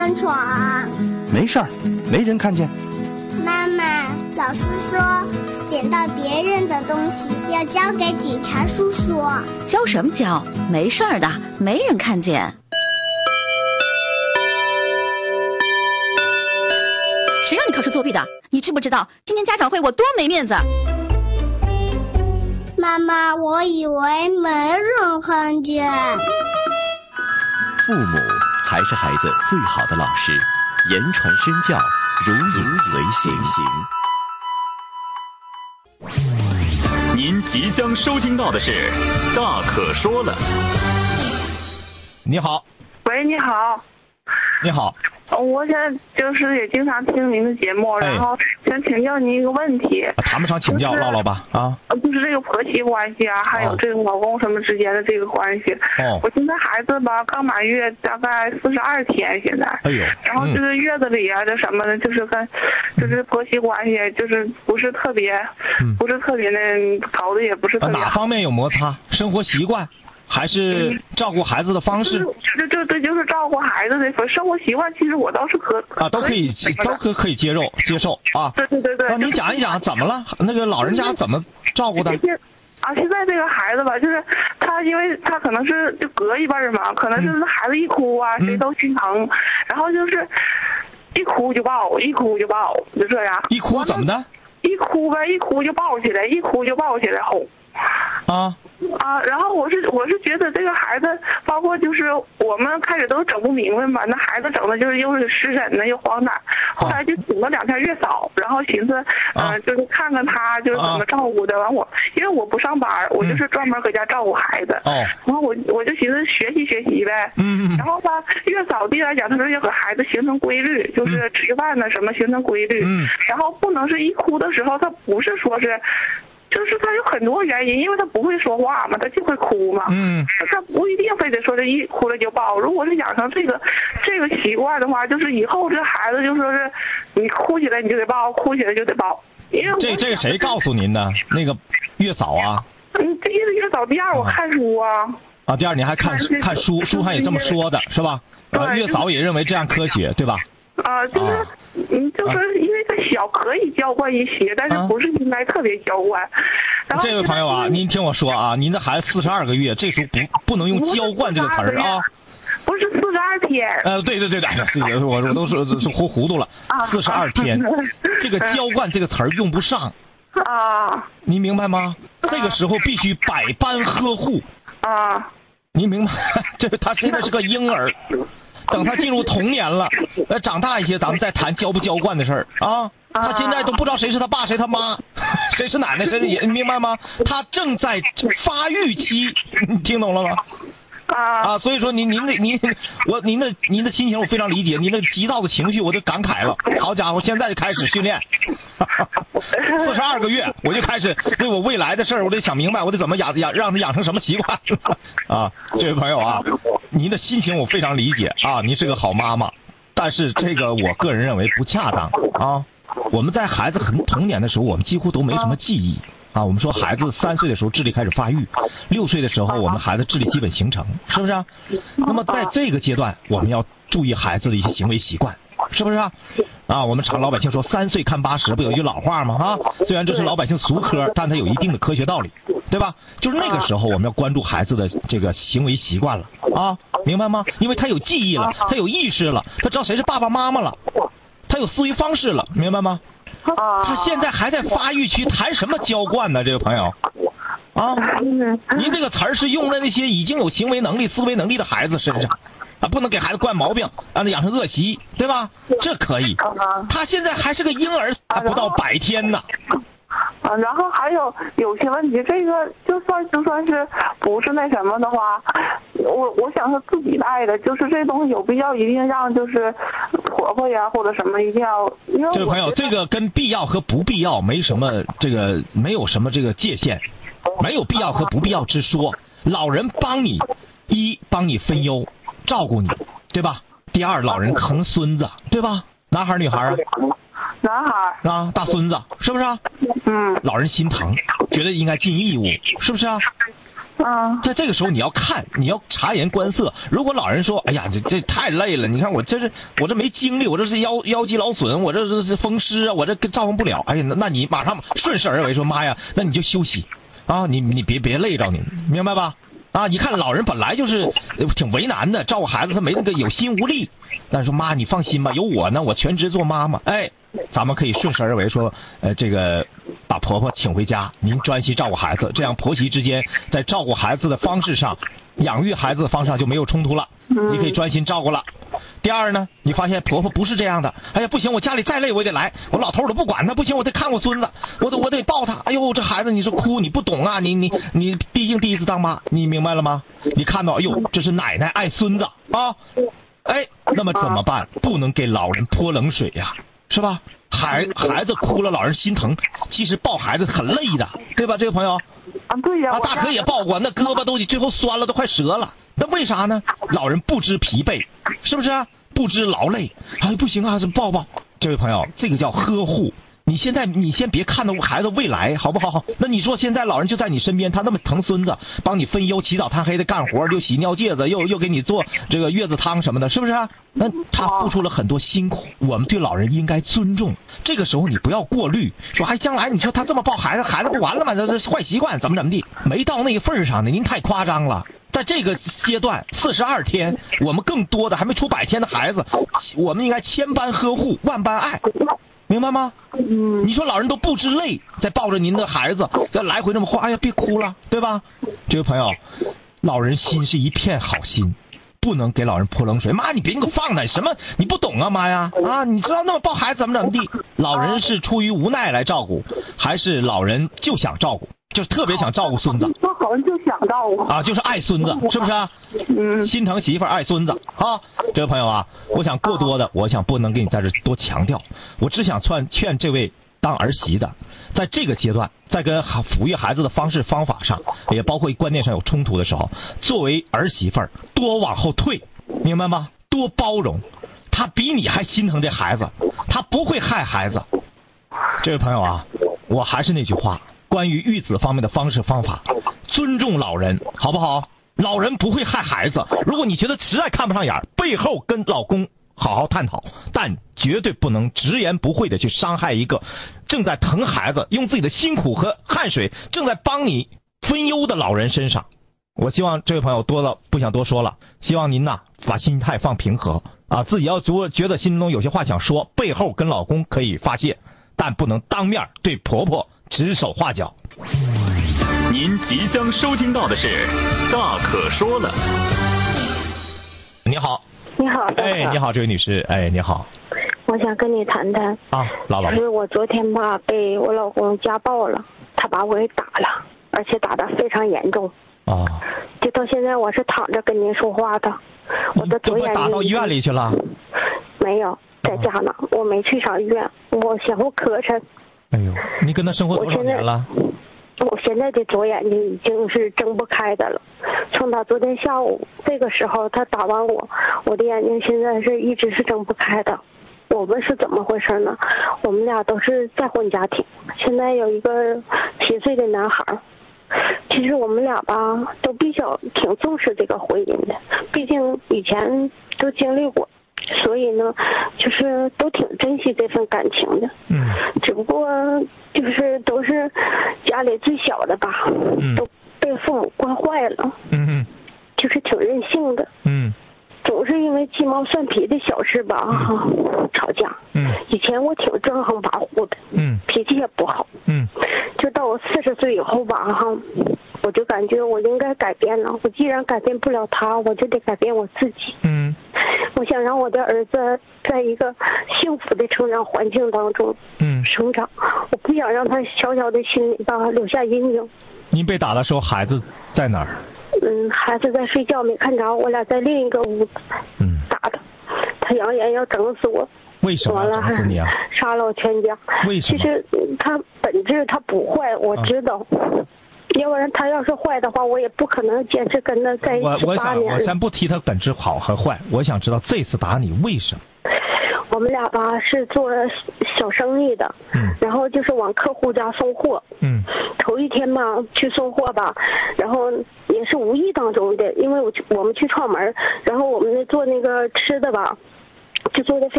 闯。 没事儿，没人看见。 妈妈，老师说捡到别人的东西要交给警察叔叔。 交什么交？没事儿的，没人看见。谁让你考试作弊的？你知不知道今天家长会我多没面子？ 妈妈，我以为没人看见。 父母才是孩子最好的老师，言传身教，如影随形。 您即将收听到的是《大可说了》。 你好。 喂，你好。 你好。 我现在就是也经常听您的节目，然后想请教您一个问题。 谈不上请教，唠唠吧啊。 就是这个婆媳关系啊，还有这个老公什么之间的这个关系。我现在孩子吧刚满月，大概42天现在。 哎呦。 然后就是月子里啊，这什么的，就是跟就是婆媳关系，就是不是特别，不是特别的搞的，也不是特别。 哪方面有摩擦？生活习惯？还是照顾孩子的方式？ 这就是照顾孩子的生活习惯，其实我倒是都可以接受啊。 对。 那你讲一讲怎么了？那个老人家怎么照顾的？ 现在这个孩子吧，就是他，因为他可能是就隔一辈嘛，可能就是孩子一哭啊，谁都心疼，然后就是一哭就抱，一哭就抱，就这样。 一哭怎么的？ 一哭呗，一哭就抱起来，一哭就抱起来哄。然后我是觉得这个孩子，包括就是我们开始都整不明白嘛，那孩子整的就是又是湿疹呢，又黄疸，后来就请了2天月嫂，然后寻思就是看看他就是怎么照顾的。完因为我不上班，我就是专门搁家照顾孩子。然后我就寻思学习呗。然后吧，月嫂弟来讲，他说要给孩子形成规律，就是吃饭呢什么形成规律。然后不能是一哭的时候，他不是说是。就是他有很多原因，因为他不会说话嘛，他就会哭嘛。他不一定非得说这一哭了就抱。如果是养成这个习惯的话，就是以后这孩子就说是你哭起来你就得抱，哭起来就得抱。因为这个谁告诉您的？那个月嫂啊？ 第一个月嫂，第二我看书啊。 第二你还看书，书上也这么说的是吧？月嫂也认为这样科学，对吧？ 就是因为他小可以娇惯一些，但是不是应该特别娇惯。然后这位朋友啊，您听我说啊，您的孩子42个月，这时候不能用娇惯这个词儿啊。 不是42天。 对，我都是糊涂了。42天，这个娇惯这个词儿用不上。您明白吗？这个时候必须百般呵护。您明白？他现在是个婴儿。等他进入童年了，长大一些，咱们再谈娇不娇惯的事儿啊。他现在都不知道谁是他爸，谁他妈，谁是奶奶，谁是爷，你明白吗？他正在发育期，你听懂了吗？所以说您的心情我非常理解，您的急躁的情绪我就感慨了。好家伙，现在就开始训练，42个月我就开始为我未来的事儿，我得想明白，我得怎么让他养成什么习惯这位朋友啊，您的心情我非常理解啊，您是个好妈妈，但是这个我个人认为不恰当啊。我们在孩子童年的时候，我们几乎都没什么记忆。我们说孩子3岁的时候智力开始发育，6岁的时候我们孩子智力基本形成，是不是啊？那么在这个阶段，我们要注意孩子的一些行为习惯，是不是啊？我们老百姓说3岁看80，不有一句老话吗？虽然这是老百姓俗科，但它有一定的科学道理，对吧？就是那个时候我们要关注孩子的这个行为习惯了明白吗？因为他有记忆了，他有意识了，他知道谁是爸爸妈妈了，他有思维方式了，明白吗？他现在还在发育期，谈什么娇惯呢？这位朋友您这个词儿是用在那些已经有行为能力、思维能力的孩子身上不能给孩子惯毛病，让他养成恶习，对吧？这可以。他现在还是个婴儿，还不到100天呢。 然后还有些问题，这个就算是不是那什么的话，我想是自己带的，就是这东西有必要一定让就是婆婆呀或者什么一定要。因为这位朋友，这个跟必要和不必要没有什么这个界限，没有必要和不必要之说。老人帮你分忧，照顾你，对吧？第二，老人疼孙子，对吧？男孩女孩啊？ 男孩大孙子是不是啊？老人心疼，觉得应该尽义务，是不是啊？ 在这个时候你要看，你要察言观色。如果老人说，哎呀，这太累了，你看我这没精力，我这是腰肌劳损，我这是风湿啊，我这照顾不了。哎呀，那你马上顺势而为，说妈呀，那你就休息啊，你别累着你，明白吧？啊，你看老人本来就是挺为难的，照顾孩子他没那个有心无力。但是说妈，你放心吧，有我呢，我全职做妈妈。哎，咱们可以顺势而为，说这个把婆婆请回家，您专心照顾孩子，这样婆媳之间在照顾孩子的方式上、养育孩子的方式上就没有冲突了，你可以专心照顾了。第二呢，你发现婆婆不是这样的，哎呀不行，我家里再累我也得来，我老头我都不管他，不行我得看我孙子，我得抱他。哎呦，这孩子你是哭，你不懂啊，你毕竟第一次当妈，你明白了吗？你看到，哎呦，这是奶奶爱孙子啊，哎，那么怎么办？不能给老人泼冷水呀，是吧？孩子哭了，老人心疼，其实抱孩子很累的，对吧？这个朋友对呀， 大可也抱过，那胳膊都最后酸了，都快折了。那为啥呢？老人不知疲惫，是不是啊？不知劳累，哎，不行啊，抱抱。这位朋友，这个叫呵护。你先别看到孩子未来，好不好？那你说现在老人就在你身边，他那么疼孙子，帮你分忧，起早贪黑的干活，又洗尿介子，又给你做这个月子汤什么的，是不是啊？那他付出了很多辛苦，我们对老人应该尊重。这个时候你不要过滤，说哎，将来你说他这么抱孩子，孩子不完了吗？这是坏习惯，怎么地？没到那个份上呢，您太夸张了。在这个阶段，42天，我们更多的还没出100天的孩子，我们应该千般呵护，万般爱。明白吗？你说老人都不知累，在抱着您的孩子，再来回这么晃，哎呀，别哭了，对吧？这位朋友，老人心是一片好心，不能给老人泼冷水。妈，你别给我放那什么，你不懂啊，妈呀！啊，你知道那么抱孩子怎么地？老人是出于无奈来照顾，还是老人就想照顾？就特别想照顾孙子， 他好像就想照顾啊，就是爱孙子，是不是啊？心疼媳妇儿爱孙子啊！这位朋友啊，我想过多的，我想不能给你在这多强调，我只想劝这位当儿媳的，在这个阶段，在跟抚育孩子的方式方法上，也包括观念上有冲突的时候，作为儿媳妇儿多往后退，明白吗？多包容，他比你还心疼这孩子，他不会害孩子。这位朋友啊，我还是那句话。关于育子方面的方式方法，尊重老人，好不好？老人不会害孩子。如果你觉得实在看不上眼，背后跟老公好好探讨，但绝对不能直言不讳的去伤害一个正在疼孩子、用自己的辛苦和汗水正在帮你分忧的老人身上。我希望这位朋友多了不想多说了，希望您呐把心态放平和啊，自己要觉得心中有些话想说，背后跟老公可以发泄，但不能当面对婆婆指手画脚。 您即将收听到的是《大可说了》。 你好。 你好。 哎，你好，这位女士。哎，你好。 我想跟你谈谈。 啊，老板。 就是我昨天吧被我老公家暴了，他把我给打了，而且打得非常严重。 啊。 就到现在我是躺着跟您说话的，我的左眼睛。 打到医院里去了？ 没有，在家呢，我没去上医院，我嫌我磕碜。 哎呦，你跟他生活多少年了？ 我现在的左眼睛已经是睁不开的了。从他昨天下午这个时候他打完我的眼睛现在是一直是睁不开的。我们是怎么回事呢？我们俩都是再婚家庭，现在有一个7岁的男孩。其实我们俩吧都比较挺重视这个婚姻的，毕竟以前都经历过。所以呢，就是都挺珍惜这份感情的。只不过就是都是家里最小的吧，都被父母惯坏了。就是挺任性的。总是因为鸡毛蒜皮的小事吧，吵架。以前我挺正横跋扈的。脾气也不好。就到我40岁以后吧，我就感觉我应该改变了。我既然改变不了他，我就得改变我自己。我想让我的儿子在一个幸福的成长环境当中生长，我不想让他小小的心里吧留下阴影。 您被打的时候孩子在哪儿？ 孩子在睡觉没看着，我俩在另一个屋子打的。他扬言要整死我。 为什么整死你啊？ 杀了我全家。 为什么？ 其实他本质他不坏，我知道。要不然他要是坏的话，我也不可能坚持跟他在一起8年。 我先不提他本质好和坏，我想知道这次打你为什么？ 我们俩吧是做小生意的，然后就是往客户家送货。头一天嘛去送货吧，然后也是无意当中的，因为我们去串门，然后我们做那个吃的吧，就做的非